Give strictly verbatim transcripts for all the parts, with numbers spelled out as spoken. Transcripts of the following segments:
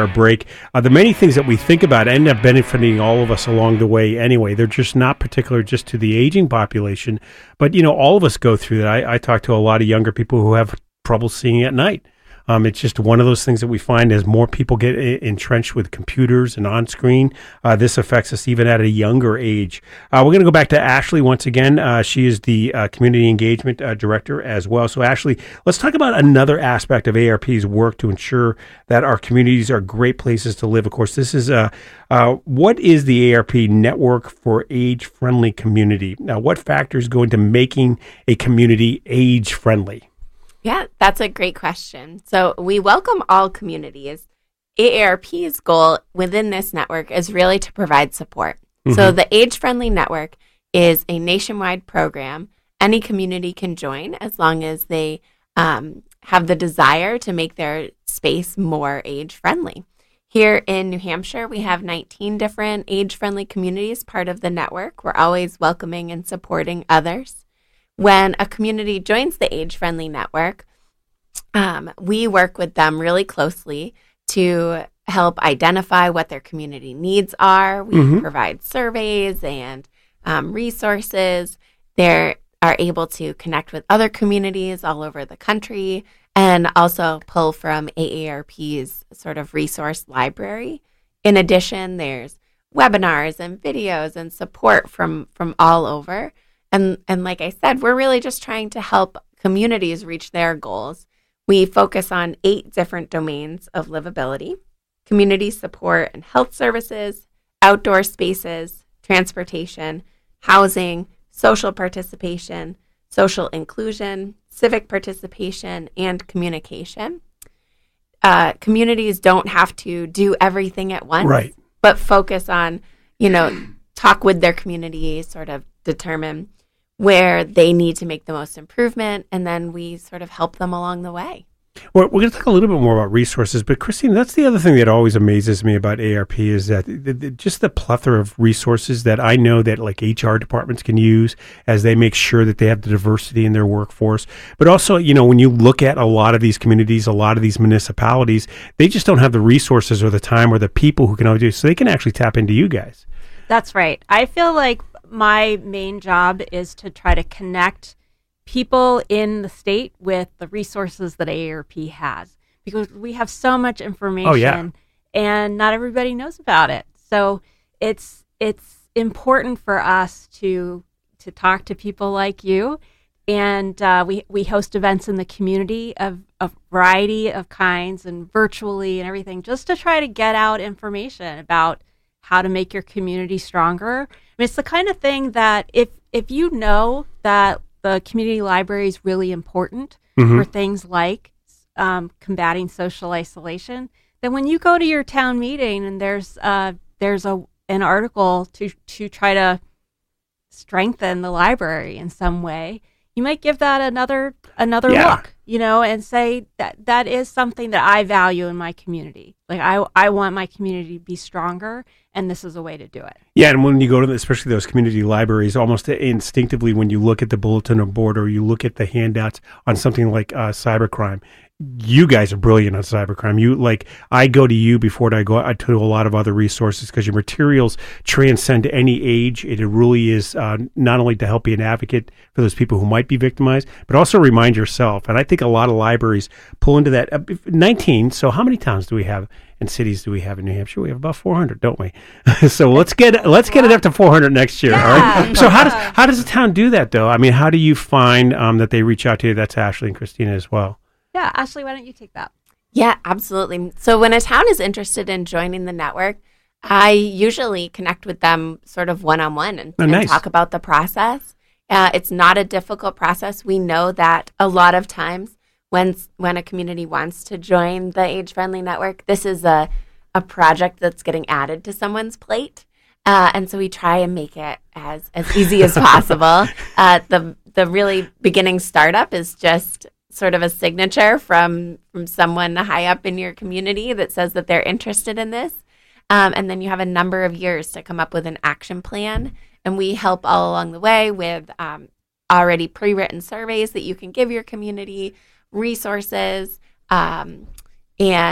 our break. Uh, the many things that we think about end up benefiting all of us along the way anyway. They're just not particular just to the aging population, but, you know, all of us go through that. I, I talk to a lot of younger people who have trouble seeing at night. Um, it's just one of those things that we find as more people get I- entrenched with computers and on screen. Uh, this affects us even at a younger age. Uh, we're going to go back to Ashley once again. Uh, she is the uh, Community Engagement uh, Director as well. So, Ashley, let's talk about another aspect of A R P's work to ensure that our communities are great places to live. Of course, this is uh, uh, what is the A R P Network for Age-Friendly Community? Now, what factors go into making a community age-friendly? Yeah, that's a great question. So we welcome all communities. A A R P's goal within this network is really to provide support. Mm-hmm. So the Age Friendly Network is a nationwide program. Any community can join as long as they um, have the desire to make their space more age-friendly. Here in New Hampshire, we have nineteen different age-friendly communities part of the network. We're always welcoming and supporting others. When a community joins the Age Friendly Network, um, we work with them really closely to help identify what their community needs are. We mm-hmm. provide surveys and um, resources. They are able to connect with other communities all over the country and also pull from A A R P's sort of resource library. In addition, there's webinars and videos and support from, from all over. And and like I said, we're really just trying to help communities reach their goals. We focus on eight different domains of livability: community support and health services, outdoor spaces, transportation, housing, social participation, social inclusion, civic participation, and communication. Uh, communities don't have to do everything at once, right, but focus on, you know, talk with their community, sort of determine where they need to make the most improvement, and then we sort of help them along the way. Well, we're going to talk a little bit more about resources, but Christine, that's the other thing that always amazes me about A R P is that the, the, just the plethora of resources that I know that like H R departments can use as they make sure that they have the diversity in their workforce. But also, you know, when you look at a lot of these communities, a lot of these municipalities, they just don't have the resources or the time or the people who can do so they can actually tap into you guys. That's right. I feel like my main job is to try to connect people in the state with the resources that A A R P has, because we have so much information. Oh, yeah. And not everybody knows about it. So it's it's important for us to to talk to people like you. And uh, we, we host events in the community of a variety of kinds and virtually and everything, just to try to get out information about how to make your community stronger. I mean, it's the kind of thing that if if you know that the community library is really important mm-hmm. for things like um, combating social isolation, then when you go to your town meeting and there's uh, there's a an article to to try to strengthen the library in some way, you might give that another another yeah. look, you know, and say that that is something that I value in my community. Like I I want my community to be stronger, and this is a way to do it. Yeah, and when you go to, the, especially those community libraries, almost instinctively when you look at the bulletin board or you look at the handouts on something like uh, cybercrime, you guys are brilliant on cybercrime. You like I go to you before I go to a lot of other resources because your materials transcend any age. It really is uh, not only to help be an advocate for those people who might be victimized, but also remind yourself. And I think a lot of libraries pull into that. Uh, nineteen. So how many towns do we have and cities do we have in New Hampshire? We have about four hundred, don't we? So let's get let's get it up to four hundred next year. Yeah. All right. So how does how does the town do that though? I mean, how do you find um, that they reach out to you? That's Ashley and Christina as well. Yeah, Ashley, why don't you take that? Yeah, absolutely. So when a town is interested in joining the network, I usually connect with them sort of one-on-one and, oh, and nice. talk about the process. Uh, it's not a difficult process. We know that a lot of times when when a community wants to join the age-friendly network, this is a, a project that's getting added to someone's plate. Uh, and so we try and make it as, as easy as possible. Uh, the the really beginning startup is just sort of a signature from from someone high up in your community that says that they're interested in this. Um, and then you have a number of years to come up with an action plan. And we help all along the way with um, already pre-written surveys that you can give your community, resources, um, and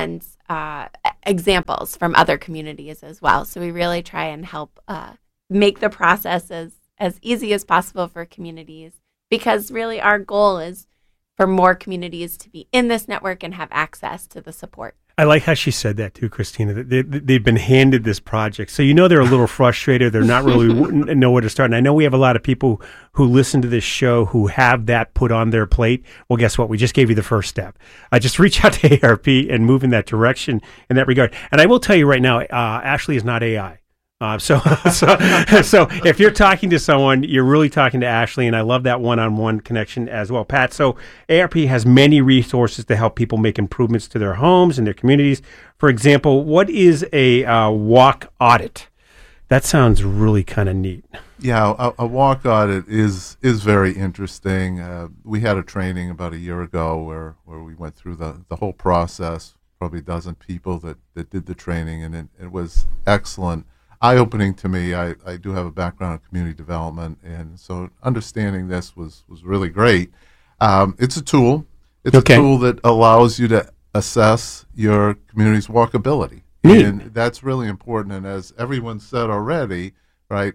uh, examples from other communities as well. So we really try and help uh, make the process as, as easy as possible for communities, because really our goal is for more communities to be in this network and have access to the support. I like how she said that too, Christina. They, they've been handed this project. So you know they're a little frustrated. They're not really know where to start. And I know we have a lot of people who listen to this show who have that put on their plate. Well, guess what? We just gave you the first step. I uh, just reach out to A R P and move in that direction in that regard. And I will tell you right now, uh, Ashley is not A I. Uh, so, so, so if you're talking to someone, you're really talking to Ashley, and I love that one-on-one connection as well, Pat. So, A R P has many resources to help people make improvements to their homes and their communities. For example, what is a uh, walk audit? That sounds really kind of neat. Yeah, a, a walk audit is is very interesting. Uh, we had a training about a year ago where, where we went through the, the whole process. Probably a dozen people that, that did the training, and it, it was excellent. Eye-opening to me. I, I do have a background in community development, and so understanding this was, was really great. Um, it's a tool. It's okay. a tool that allows you to assess your community's walkability. Neat. And that's really important. And as everyone said already, right,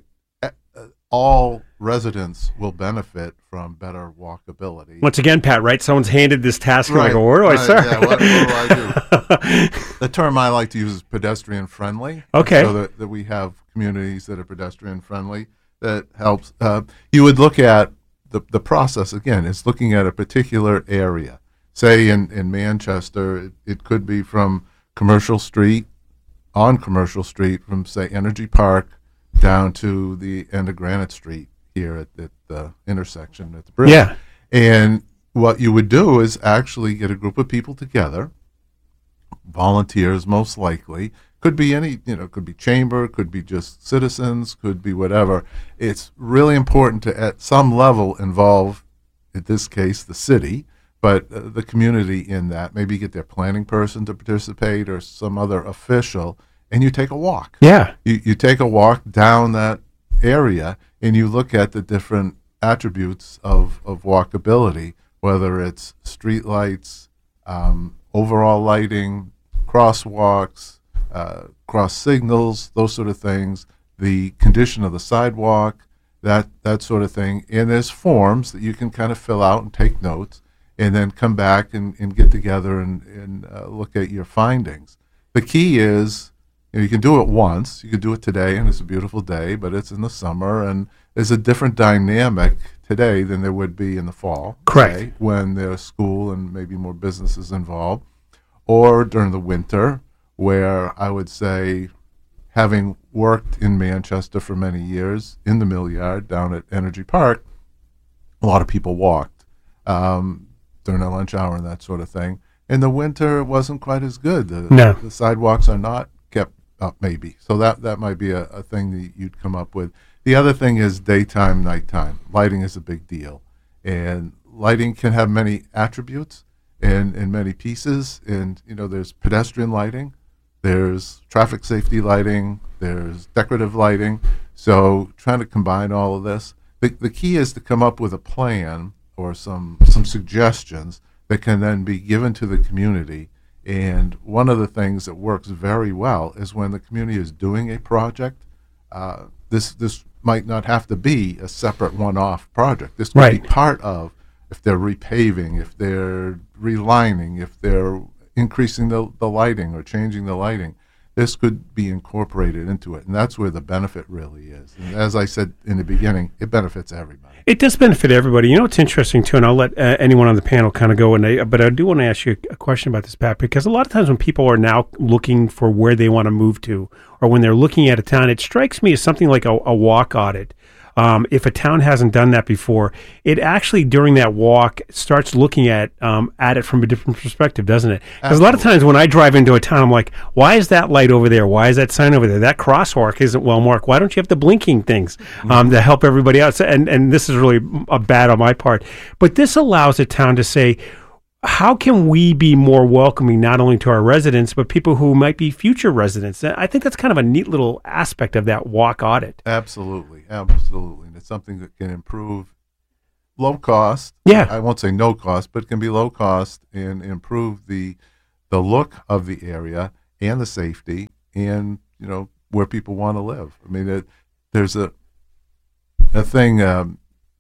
all residents will benefit from better walkability. Once again, Pat, right? Someone's handed this task, right. and I go, where do I right. start? Yeah, what, what do I do? The term I like to use is pedestrian friendly. Okay. So that, that we have communities that are pedestrian friendly. That helps. Uh, you would look at the, the process, again, it's looking at a particular area. Say in, in Manchester, it, it could be from Commercial Street, on Commercial Street, from, say, Energy Park, down to the end of Granite Street here at, at the intersection at the bridge. Yeah. And what you would do is actually get a group of people together, volunteers most likely, could be any, you know, could be chamber, could be just citizens, could be whatever. It's really important to, at some level, involve, in this case, the city, but uh, the community in that. Maybe get their planning person to participate or some other official, and you take a walk. Yeah. You, you take a walk down that area, and you look at the different attributes of, of walkability, whether it's street lights, um, overall lighting, crosswalks, uh, cross signals, those sort of things, the condition of the sidewalk, that, that sort of thing. And there's forms that you can kind of fill out and take notes, and then come back and, and get together and, and uh, look at your findings. The key is, you know, you can do it once. You could do it today, and it's a beautiful day, but it's in the summer, and there's a different dynamic today than there would be in the fall. Correct. Okay, when there's school and maybe more businesses involved. Or during the winter, where I would say, having worked in Manchester for many years, in the Mill Yard down at Energy Park, a lot of people walked um, during their lunch hour and that sort of thing. In the winter, it wasn't quite as good. The, no. the sidewalks are not kept up, maybe. So that, that might be a, a thing that you'd come up with. The other thing is daytime, nighttime. Lighting is a big deal. And lighting can have many attributes and, and many pieces. And, you know, there's pedestrian lighting, there's traffic safety lighting, there's decorative lighting. So trying to combine all of this. The, the key is to come up with a plan or some some suggestions that can then be given to the community. And one of the things that works very well is when the community is doing a project, uh, this this might not have to be a separate one-off project. This could right. be part of, if they're repaving, if they're relining, if they're increasing the, the lighting or changing the lighting, this could be incorporated into it. And that's where the benefit really is. And as I said in the beginning, it benefits everybody. It does benefit everybody. You know, it's interesting, too, and I'll let uh, anyone on the panel kind of go, and I, but I do want to ask you a question about this, Pat, because a lot of times when people are now looking for where they want to move to, or when they're looking at a town, it strikes me as something like a, a walk audit. Um, if a town hasn't done that before, it actually, during that walk, starts looking at um, at it from a different perspective, doesn't it? Because a lot of times when I drive into a town, I'm like, why is that light over there? Why is that sign over there? That crosswalk isn't well marked. Why don't you have the blinking things um, mm-hmm. to help everybody out? So, and, and this is really a bad on my part. But this allows a town to say, how can we be more welcoming not only to our residents, but people who might be future residents? I think that's kind of a neat little aspect of that walk audit. Absolutely, absolutely. And it's something that can improve low cost. Yeah. I won't say no cost, but it can be low cost and improve the the look of the area and the safety and, you know, where people want to live. I mean, it, there's a a thing um,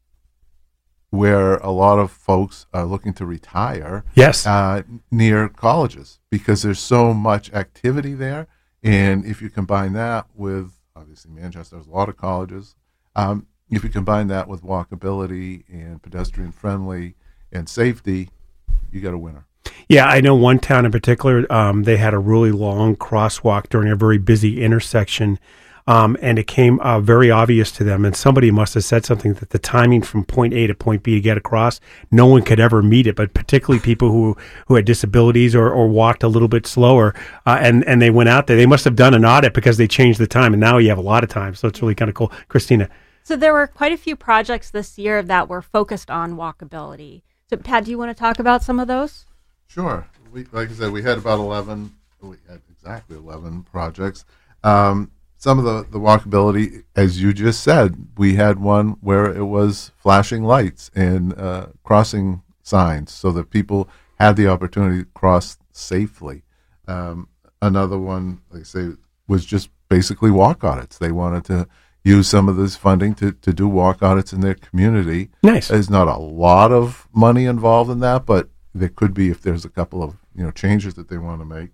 where a lot of folks are looking to retire Yes. uh, near colleges because there's so much activity there. And if you combine that with, obviously, Manchester has a lot of colleges. Um, if you combine that with walkability and pedestrian friendly and safety, you got a winner. Yeah, I know one town in particular, um, they had a really long crosswalk during a very busy intersection, um, and it came uh, very obvious to them, and somebody must have said something that the timing from point A to point B to get across, no one could ever meet it, but particularly people who, who had disabilities or, or walked a little bit slower, uh, and, and they went out there. They must have done an audit because they changed the time, and now you have a lot of time, so it's really kind of cool. Christina. So there were quite a few projects this year that were focused on walkability. So Pat, do you want to talk about some of those? Sure. We, like I said, we had about eleven, we had exactly eleven projects. Um, some of the, the walkability, as you just said, we had one where it was flashing lights and uh, crossing signs so that people had the opportunity to cross safely. Um, another one, like I say, was just basically walk audits. They wanted to use some of this funding to, to do walk audits in their community. Nice. There's not a lot of money involved in that, but there could be if there's a couple of, you know, changes that they want to make.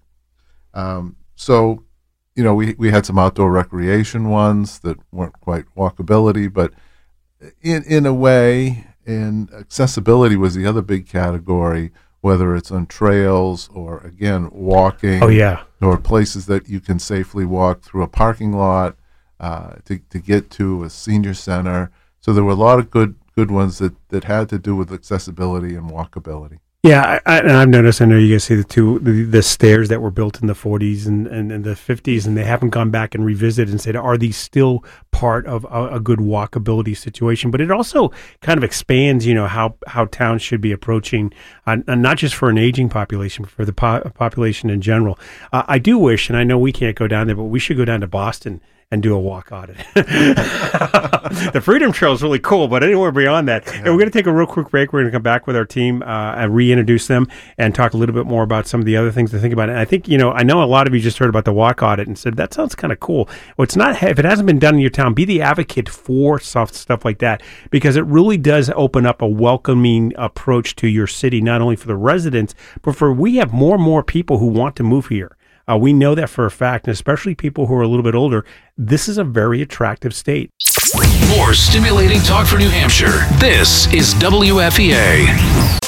Um, so, you know, we, we had some outdoor recreation ones that weren't quite walkability, but in in a way, and accessibility was the other big category, whether it's on trails or, again, walking. Oh, yeah. Or places that you can safely walk through a parking lot uh, to, to get to a senior center. So there were a lot of good good ones that, that had to do with accessibility and walkability. Yeah, I, I, and I've noticed, I know you guys see the two, the, the stairs that were built in the forties and, and, and the fifties, and they haven't gone back and revisited and said, are these still part of a, a good walkability situation? But it also kind of expands, you know, how, how towns should be approaching, uh, not just for an aging population, but for the po- population in general. Uh, I do wish, and I know we can't go down there, but we should go down to Boston and do a walk audit. The Freedom Trail is really cool, but anywhere beyond that. And we're going to take a real quick break. We're going to come back with our team uh, and reintroduce them and talk a little bit more about some of the other things to think about. And I think, you know, I know a lot of you just heard about the walk audit and said, that sounds kind of cool. Well, it's not, if it hasn't been done in your town, be the advocate for soft stuff like that, because it really does open up a welcoming approach to your city, not only for the residents, but for, we have more and more people who want to move here. Uh, we know that for a fact, and especially people who are a little bit older, this is a very attractive state. More stimulating talk for New Hampshire. This is W F E A.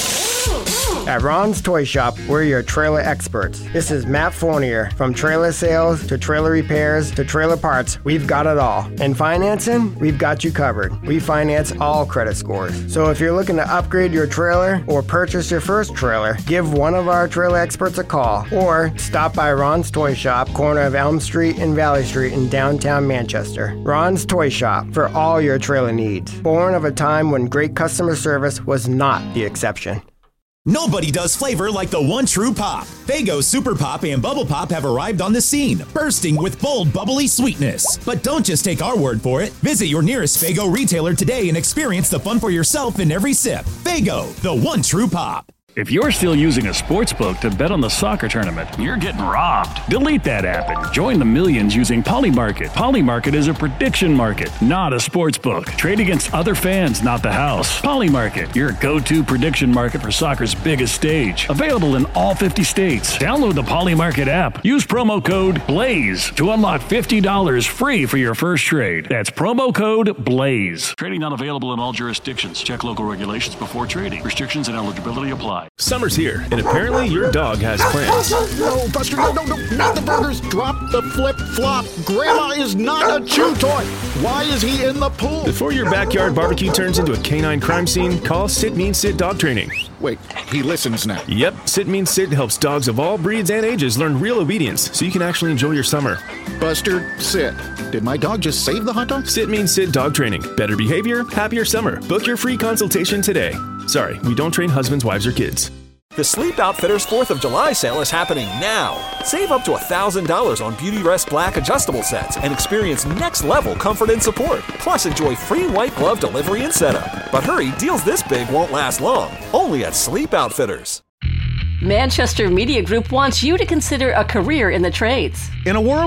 At Ron's Toy Shop, we're your trailer experts. This is Matt Fournier. From trailer sales to trailer repairs to trailer parts, we've got it all. And financing, we've got you covered. We finance all credit scores. So if you're looking to upgrade your trailer or purchase your first trailer, give one of our trailer experts a call or stop by Ron's Toy Shop, corner of Elm Street and Valley Street in downtown Manchester. Ron's Toy Shop for all your trailer needs. Born of a time when great customer service was not the exception. Nobody does flavor like the one true pop. Faygo Super Pop and Bubble Pop have arrived on the scene, bursting with bold, bubbly sweetness. But don't just take our word for it. Visit your nearest Faygo retailer today and experience the fun for yourself in every sip. Faygo, the one true pop. If you're still using a sportsbook to bet on the soccer tournament, you're getting robbed. Delete that app and join the millions using Polymarket. Polymarket is a prediction market, not a sportsbook. Trade against other fans, not the house. Polymarket, your go-to prediction market for soccer's biggest stage. Available in all fifty states. Download the Polymarket app. Use promo code BLAZE to unlock fifty dollars free for your first trade. That's promo code BLAZE. Trading not available in all jurisdictions. Check local regulations before trading. Restrictions and eligibility apply. Summer's here, and apparently your dog has plans. No, Buster, no, no, no, not the burgers. Drop the flip-flop. Grandma is not a chew toy. Why is he in the pool? Before your backyard barbecue turns into a canine crime scene, call Sit Mean Sit Dog Training. Wait, he listens now. Yep, Sit Mean Sit helps dogs of all breeds and ages learn real obedience so you can actually enjoy your summer. Buster, sit. Did my dog just save the hot dog? Sit Mean Sit Dog Training. Better behavior, happier summer. Book your free consultation today. Sorry, we don't train husbands, wives, or kids. The Sleep Outfitters fourth of July sale is happening now. Save up to one thousand dollars on Beauty Rest Black adjustable sets and experience next-level comfort and support. Plus, enjoy free white glove delivery and setup. But hurry, deals this big won't last long. Only at Sleep Outfitters. Manchester Media Group wants you to consider a career in the trades. In a world